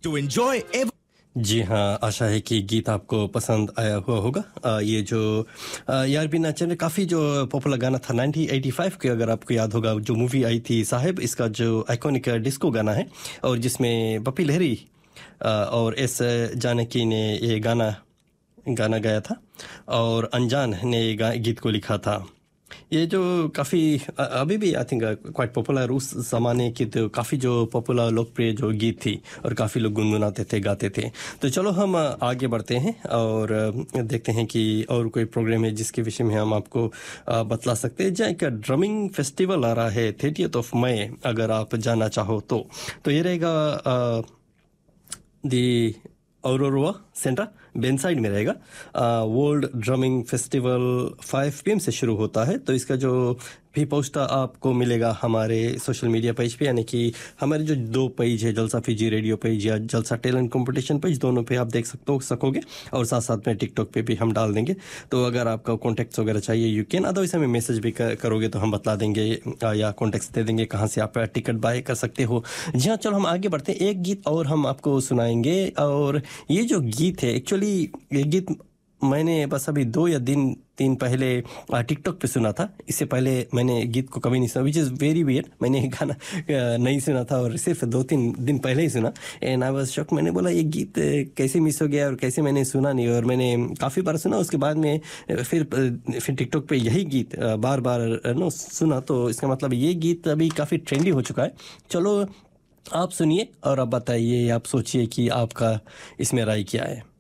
to enjoy every जी हाँ, आशा है कि गीत आपको पसंद आया हुआ होगा। ये जो यार भी नाचे ने काफ़ी जो पॉपुलर गाना था 1985 के, अगर आपको याद होगा, जो मूवी आई थी साहिब, इसका जो आइकॉनिक डिस्को गाना है और जिसमें पप्पी लहरी और एस जानकी ने ये गाना गाना गाया था और अनजान ने ये गीत को लिखा था। ये जो काफ़ी अभी भी आई थिंक क्वाइट पॉपुलर उस ज़माने की, तो काफ़ी जो पॉपुलर लोकप्रिय जो गीत थी और काफ़ी लोग गुनगुनाते थे, गाते थे। तो चलो हम आगे बढ़ते हैं और देखते हैं कि और कोई प्रोग्राम है जिसके विषय में हम आपको बतला सकते हैं। जहाँ एक ड्रमिंग फेस्टिवल आ रहा है 30th of May, अगर आप जाना चाहो तो ये रहेगा दी औरोरा सेंट्रा बेनसाइड में रहेगा। वर्ल्ड ड्रमिंग फेस्टिवल 5 PM से शुरू होता है। तो इसका जो भी पोस्ट आपको मिलेगा हमारे सोशल मीडिया पेज पे, यानी कि हमारे जो 2 पेज है, जलसा फीजी रेडियो पेज या जलसा टैलेंट कंपटीशन पेज, दोनों पे आप देख सकोगे और साथ साथ में टिकटॉक पे भी हम डाल देंगे। तो अगर आपका कॉन्टेक्ट्स वगैरह चाहिए यू कैन, अदरवाइज हमें मैसेज भी करोगे तो हम बतला देंगे या कॉन्टेक्ट्स दे देंगे कहाँ से आप टिकट बाय कर सकते हो। जी हाँ, चलो हम आगे बढ़ते हैं। एक गीत और हम आपको सुनाएंगे और ये जो गीत है, एक्चुअली ये गीत मैंने बस अभी 2 या 3 पहले टिकटॉक पे सुना था। इससे पहले मैंने गीत को कभी नहीं सुना, विच इज़ वेरी वियर्ड। मैंने गाना नहीं सुना था और सिर्फ 2-3 दिन पहले ही सुना एंड आई वाज शॉक। मैंने बोला ये गीत कैसे मिस हो गया और कैसे मैंने सुना नहीं, और मैंने काफ़ी बार सुना। उसके बाद में फिर टिकटॉक पे यही गीत बार बार सुना, तो इसका मतलब ये गीत अभी काफ़ी ट्रेंडी हो चुका है। चलो आप सुनिए और अब बताइए, आप सोचिए कि आपका इसमें राय क्या है।